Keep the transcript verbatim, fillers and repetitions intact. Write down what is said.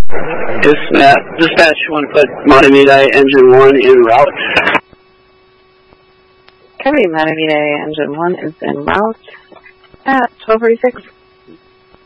Dispatch, dispatch, you want to put Matamide engine one en route? Copy, Matamide engine one is en route at twelve forty-six.